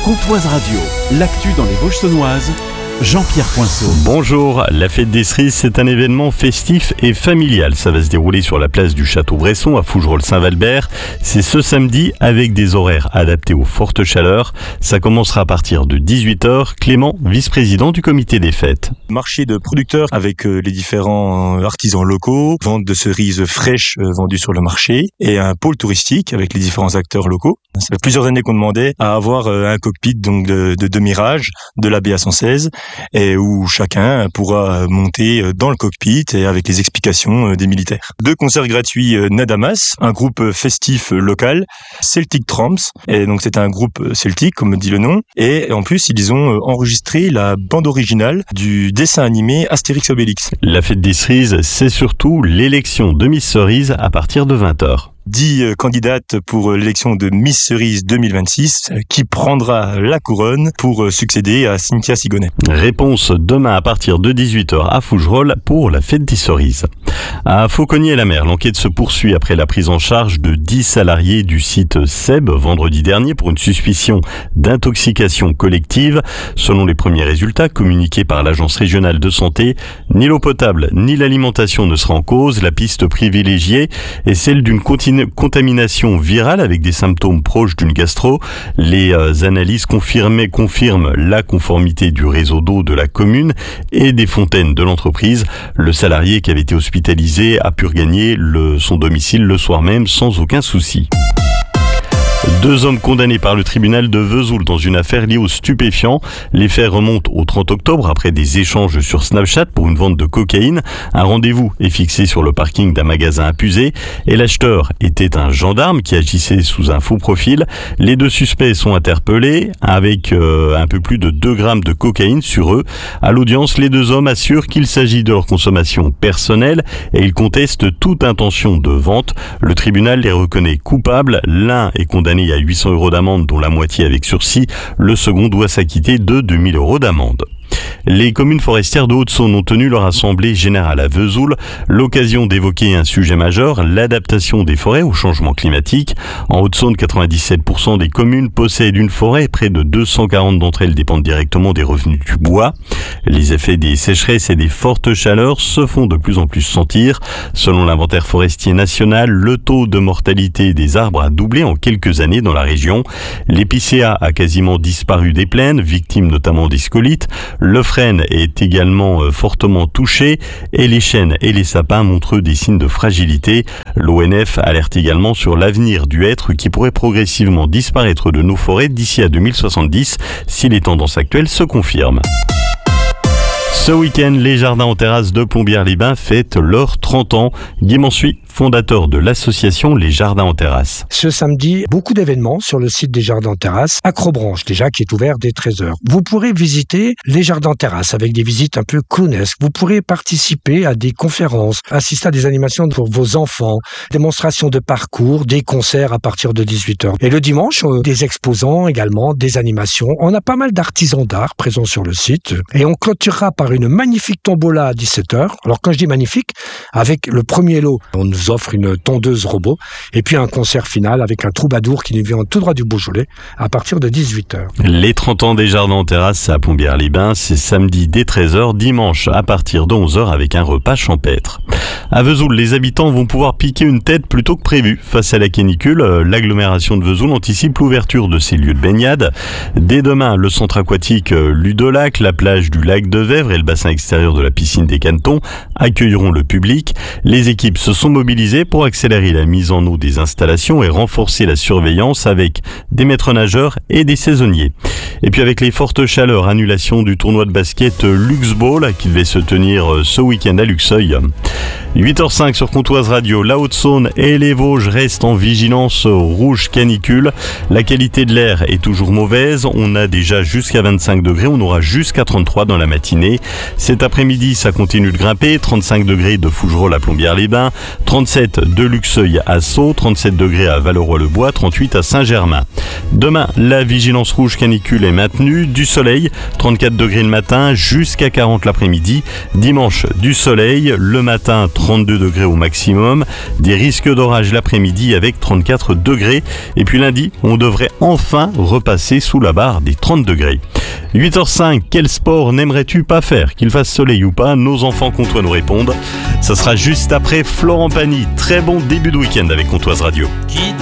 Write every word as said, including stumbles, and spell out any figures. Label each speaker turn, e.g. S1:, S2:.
S1: Comtoise Radio, l'actu dans les Vosges saunoises, Jean-Pierre Poinceau.
S2: Bonjour, la fête des cerises, c'est un événement festif et familial. Ça va se dérouler sur la place du Château-Bresson à Fougerolles-Saint-Valbert. C'est ce samedi avec des horaires adaptés aux fortes chaleurs. Ça commencera à partir de dix-huit heures. Clément, vice-président du comité des fêtes.
S3: Marché de producteurs avec les différents artisans locaux, vente de cerises fraîches vendues sur le marché et un pôle touristique avec les différents acteurs locaux. Ça fait plusieurs années qu'on demandait à avoir un cockpit donc de, de demi-rage de la B A cent seize et où chacun pourra monter dans le cockpit et avec les explications des militaires. Deux concerts gratuits Nadamas, un groupe festif local, Celtic Tramps, et donc c'est un groupe celtique comme dit le nom, et en plus ils ont enregistré la bande originale du dessin animé Astérix Obélix.
S2: La fête des cerises, c'est surtout l'élection de Miss Cerise à partir de vingt heures.
S3: dix candidates pour l'élection de Miss Cerise deux mille vingt-six qui prendra la couronne pour succéder à Cynthia Sigonnet.
S2: Réponse demain à partir de dix-huit heures à Fougerolles pour la fête des cerises. À Fauconnier-la-Mer, l'enquête se poursuit après la prise en charge de dix salariés du site Seb vendredi dernier pour une suspicion d'intoxication collective. Selon les premiers résultats communiqués par l'Agence régionale de santé, ni l'eau potable ni l'alimentation ne sera en cause. La piste privilégiée est celle d'une continu- contamination virale avec des symptômes proches d'une gastro. Les euh, analyses confirmées confirment la conformité du réseau d'eau de la commune et des fontaines de l'entreprise. Le salarié qui avait été hospitalisé a pu regagner le, son domicile le soir même sans aucun souci. Deux hommes condamnés par le tribunal de Vesoul dans une affaire liée aux stupéfiants. Les faits remontent au trente octobre après des échanges sur Snapchat pour une vente de cocaïne. Un rendez-vous est fixé sur le parking d'un magasin Apusé et l'acheteur était un gendarme qui agissait sous un faux profil. Les deux suspects sont interpellés avec euh, un peu plus de deux grammes de cocaïne sur eux. À l'audience, les deux hommes assurent qu'il s'agit de leur consommation personnelle et ils contestent toute intention de vente. Le tribunal les reconnaît coupables. L'un est condamné à huit cents euros d'amende, dont la moitié avec sursis. Le second doit s'acquitter de deux mille euros d'amende. Les communes forestières de Haute-Saône ont tenu leur assemblée générale à Vesoul, l'occasion d'évoquer un sujet majeur, l'adaptation des forêts au changement climatique. En Haute-Saône, quatre-vingt-dix-sept pour cent des communes possèdent une forêt, près de deux cent quarante d'entre elles dépendent directement des revenus du bois. Les effets des sécheresses et des fortes chaleurs se font de plus en plus sentir. Selon l'inventaire forestier national, le taux de mortalité des arbres a doublé en quelques années dans la région. L'épicéa a quasiment disparu des plaines, victime notamment des scolytes. Le frêne est également fortement touché et les chênes et les sapins montrent des signes de fragilité. L'O N F alerte également sur l'avenir du hêtre qui pourrait progressivement disparaître de nos forêts d'ici à deux mille soixante-dix si les tendances actuelles se confirment. Ce week-end, les jardins en terrasse de Plombières-les-Bains fêtent leurs trente ans. Guy Mansuy, fondateur de l'association Les Jardins en terrasse.
S4: Ce samedi, beaucoup d'événements sur le site des Jardins en terrasse. Acrobranche, déjà, qui est ouvert dès treize heures. Vous pourrez visiter les Jardins en terrasse avec des visites un peu clownesques. Vous pourrez participer à des conférences, assister à des animations pour vos enfants, démonstrations de parcours, des concerts à partir de dix-huit heures. Et le dimanche, des exposants également, des animations. On a pas mal d'artisans d'art présents sur le site. Et on clôturera par une magnifique tombola à dix-sept heures. Alors quand je dis magnifique, avec le premier lot, on nous offre une tondeuse robot et puis un concert final avec un troubadour qui nous vient tout droit du Beaujolais à partir de dix-huit heures.
S2: Les trente ans des Jardins en terrasse à Plombières-les-Bains, c'est samedi dès treize heures, dimanche à partir de onze heures avec un repas champêtre. À Vesoul, les habitants vont pouvoir piquer une tête plutôt que prévu. Face à la canicule, l'agglomération de Vesoul anticipe l'ouverture de ses lieux de baignade. Dès demain, le centre aquatique Ludolac, la plage du lac de Vèvre et le bassin extérieur de la piscine des Cantons accueilleront le public. Les équipes se sont mobilisées pour accélérer la mise en eau des installations et renforcer la surveillance avec des maîtres nageurs et des saisonniers. Et puis avec les fortes chaleurs, annulation du tournoi de basket Luxball qui devait se tenir ce week-end à Luxeuil. huit heures cinq sur Comtoise Radio, la Haute-Saône et les Vosges restent en vigilance rouge canicule. La qualité de l'air est toujours mauvaise. On a déjà jusqu'à vingt-cinq degrés, on aura jusqu'à trente-trois dans la matinée. Cet après-midi, ça continue de grimper. trente-cinq degrés de Fougerolles à Plombières-les-Bains, trente-sept de Luxeuil à Sceaux, trente-sept degrés à Valeroy-le-Bois, trente-huit à Saint-Germain. Demain, la vigilance rouge canicule est maintenue. Du soleil, trente-quatre degrés le matin jusqu'à quarante l'après-midi. Dimanche, du soleil. Le matin, trente-deux degrés au maximum. Des risques d'orage l'après-midi avec trente-quatre degrés. Et puis lundi, on devrait enfin repasser sous la barre des trente degrés. huit heures cinq, quel sport n'aimerais-tu pas faire? Qu'il fasse soleil ou pas, nos enfants Comtois nous répondent. Ça sera juste après Florent Pagny. Très bon début de week-end avec Comtoise Radio.
S5: Qui